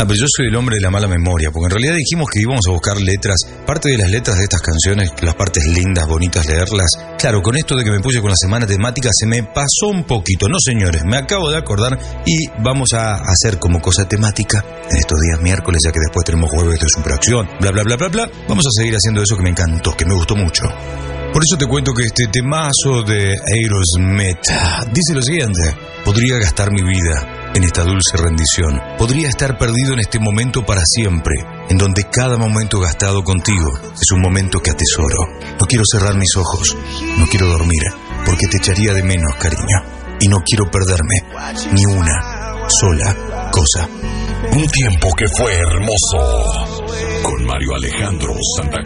Pero yo soy el hombre de la mala memoria, porque en realidad dijimos que íbamos a buscar letras, parte de las letras de estas canciones, las partes lindas, bonitas, leerlas. Claro, con esto de que me puse con la semana temática se me pasó un poquito. No, señores, me acabo de acordar y vamos a hacer como cosa temática en estos días miércoles, ya que después tenemos jueves de superacción, bla, bla, bla, bla, bla. Vamos a seguir haciendo eso que me encantó, que me gustó mucho. Por eso te cuento que este temazo de Aerosmith dice lo siguiente: podría gastar mi vida en esta dulce rendición. Podría estar perdido en este momento para siempre, en donde cada momento gastado contigo es un momento que atesoro. No quiero cerrar mis ojos, no quiero dormir, porque te echaría de menos, cariño. Y no quiero perderme ni una sola cosa. Un tiempo que fue hermoso. Con Mario Alejandro Santa